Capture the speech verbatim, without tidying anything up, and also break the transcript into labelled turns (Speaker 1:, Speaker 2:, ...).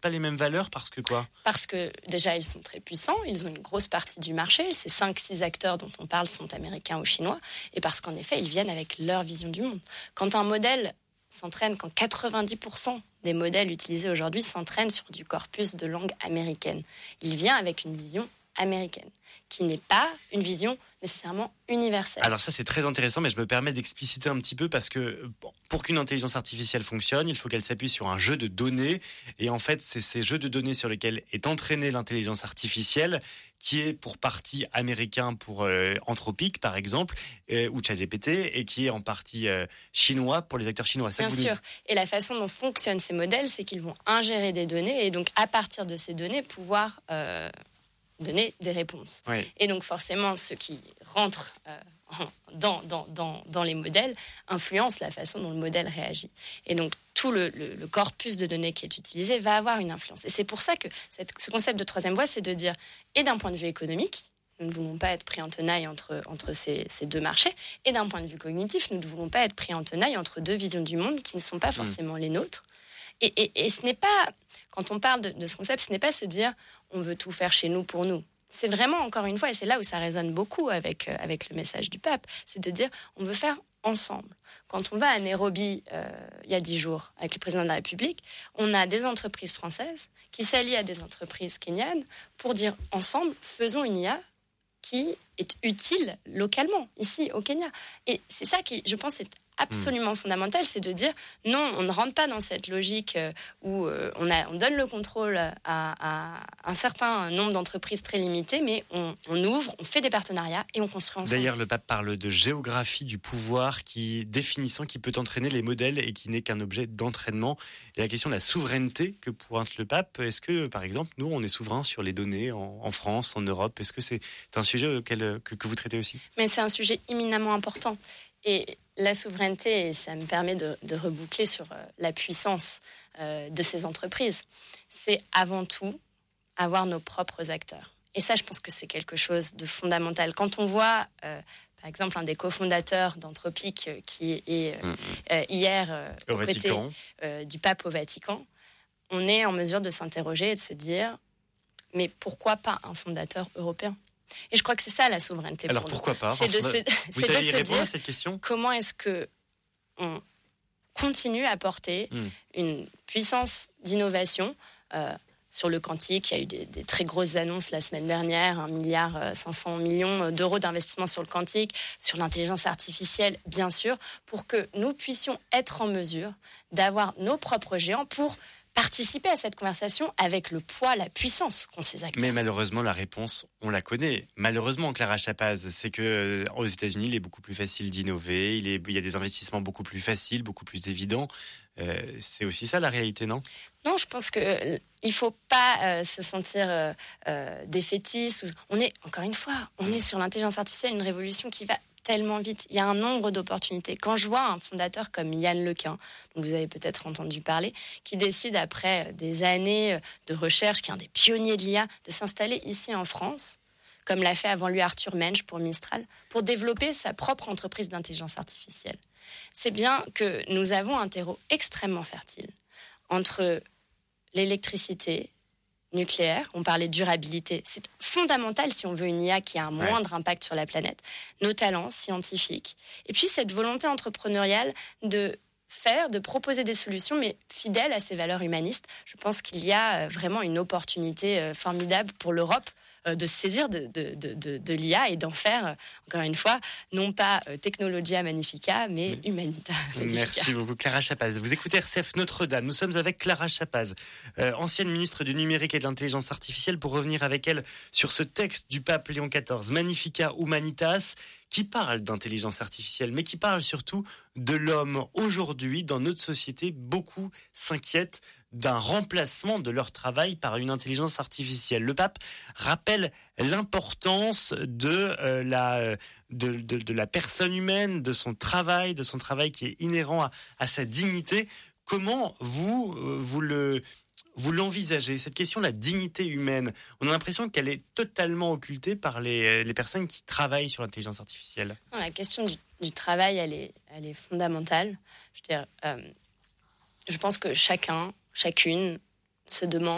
Speaker 1: pas les mêmes valeurs parce que quoi ?
Speaker 2: Parce que déjà, ils sont très puissants, ils ont une grosse partie du marché. Ces cinq six acteurs dont on parle sont américains ou chinois. Et parce qu'en effet, ils viennent avec leur vision du monde. Quand un modèle s'entraîne, quand quatre-vingt-dix pour cent des modèles utilisés aujourd'hui s'entraînent sur du corpus de langue américaine, il vient avec une vision américaine, qui n'est pas une vision nécessairement universelle.
Speaker 1: Alors ça, c'est très intéressant, mais je me permets d'expliciter un petit peu parce que bon, pour qu'une intelligence artificielle fonctionne, il faut qu'elle s'appuie sur un jeu de données. Et en fait, c'est ces jeux de données sur lesquels est entraînée l'intelligence artificielle qui est pour partie américain pour euh, Anthropic, par exemple, euh, ou ChatGPT, et qui est en partie euh, chinois pour les acteurs chinois. Ça
Speaker 2: Bien sûr. Et la façon dont fonctionnent ces modèles, c'est qu'ils vont ingérer des données et donc, à partir de ces données, pouvoir... Euh, donner des réponses.
Speaker 1: Oui.
Speaker 2: Et donc forcément, ceux qui rentrent euh, dans, dans, dans, dans les modèles influencent la façon dont le modèle réagit. Et donc tout le, le, le corpus de données qui est utilisé va avoir une influence. Et c'est pour ça que cette, ce concept de troisième voie, c'est de dire, et d'un point de vue économique, nous ne voulons pas être pris en tenaille entre, entre ces, ces deux marchés, et d'un point de vue cognitif, nous ne voulons pas être pris en tenaille entre deux visions du monde qui ne sont pas forcément mmh. les nôtres. Et, et, et ce n'est pas, quand on parle de, de ce concept, ce n'est pas se dire on veut tout faire chez nous pour nous. C'est vraiment, encore une fois, et c'est là où ça résonne beaucoup avec, euh, avec le message du pape, c'est de dire on veut faire ensemble. Quand on va à Nairobi, euh, il y a dix jours, avec le président de la République, on a des entreprises françaises qui s'allient à des entreprises kenyanes pour dire ensemble, faisons une I A qui est utile localement, ici, au Kenya. Et c'est ça qui, je pense, est absolument mmh. fondamental, c'est de dire non, on ne rentre pas dans cette logique euh, où euh, on, a, on donne le contrôle à, à un certain nombre d'entreprises très limitées, mais on, on ouvre, on fait des partenariats et on construit ensemble.
Speaker 1: D'ailleurs, le pape parle de géographie du pouvoir qui définissant qui peut entraîner les modèles et qui n'est qu'un objet d'entraînement. Et la question de la souveraineté que pointe le pape, est-ce que, par exemple, nous, on est souverain sur les données en, en France, en Europe ? Est-ce que c'est un sujet auquel, que, que vous traitez aussi ?
Speaker 2: Mais c'est un sujet éminemment important. Et la souveraineté, ça me permet de, de reboucler sur euh, la puissance euh, de ces entreprises. C'est avant tout avoir nos propres acteurs. Et ça, je pense que c'est quelque chose de fondamental. Quand on voit, euh, par exemple, un des cofondateurs d'Anthropic euh, qui est euh, mmh. euh, hier euh,
Speaker 1: au
Speaker 2: aux côtés euh, du pape au Vatican, on est en mesure de s'interroger et de se dire, mais pourquoi pas un fondateur européen ? Et je crois que c'est ça la souveraineté.
Speaker 1: Alors
Speaker 2: pour
Speaker 1: pourquoi
Speaker 2: nous.
Speaker 1: pas
Speaker 2: c'est de se,
Speaker 1: Vous
Speaker 2: c'est
Speaker 1: savez
Speaker 2: de
Speaker 1: y
Speaker 2: se
Speaker 1: répondre
Speaker 2: dire
Speaker 1: à cette question ?
Speaker 2: Comment est-ce que on continue à porter mm. une puissance d'innovation euh, sur le quantique. Il y a eu des, des très grosses annonces la semaine dernière, un milliard cinq cents millions d'euros d'investissement sur le quantique, sur l'intelligence artificielle, bien sûr, pour que nous puissions être en mesure d'avoir nos propres géants pour participer à cette conversation avec le poids, la puissance qu'ont ces acteurs.
Speaker 1: Mais malheureusement, la réponse, on la connaît. Malheureusement, Clara Chapaz, c'est que aux États-Unis, il est beaucoup plus facile d'innover. Il, est, il y a des investissements beaucoup plus faciles, beaucoup plus évidents. Euh, c'est aussi ça la réalité, non ?
Speaker 2: Non, je pense que euh, il faut pas euh, se sentir euh, euh, défaitiste. On est, encore une fois, on est sur l'intelligence artificielle, une révolution qui va tellement vite. Il y a un nombre d'opportunités. Quand je vois un fondateur comme Yann Lequin, dont vous avez peut-être entendu parler, qui décide après des années de recherche, qui est un des pionniers de l'I A, de s'installer ici en France, comme l'a fait avant lui Arthur Mensch pour Mistral, pour développer sa propre entreprise d'intelligence artificielle. C'est bien que nous avons un terreau extrêmement fertile entre l'électricité nucléaire, on parlait de durabilité, c'est fondamental si on veut une I A qui a un moindre ouais. impact sur la planète, nos talents scientifiques, et puis cette volonté entrepreneuriale de faire, de proposer des solutions, mais fidèles à ces valeurs humanistes. Je pense qu'il y a vraiment une opportunité formidable pour l'Europe de se saisir de, de, de, de, de l'I A et d'en faire, encore une fois, non pas Technologia Magnifica, mais Humanita Magnifica.
Speaker 1: Merci beaucoup, Clara Chapaz. Vous écoutez R C F Notre-Dame. Nous sommes avec Clara Chapaz, euh, ancienne ministre du numérique et de l'intelligence artificielle, pour revenir avec elle sur ce texte du pape Léon quatorze, Magnifica Humanitas, qui parle d'intelligence artificielle, mais qui parle surtout de l'homme. Aujourd'hui, dans notre société, beaucoup s'inquiètent d'un remplacement de leur travail par une intelligence artificielle. Le pape rappelle l'importance de, euh, la, de, de, de la personne humaine, de son travail, de son travail qui est inhérent à, à sa dignité. Comment vous, euh, vous le... Vous l'envisagez, cette question de la dignité humaine? On a l'impression qu'elle est totalement occultée par les, les personnes qui travaillent sur l'intelligence artificielle.
Speaker 2: Non, la question du, du travail, elle est, elle est fondamentale. Je veux dire, euh, je pense que chacun, chacune se demande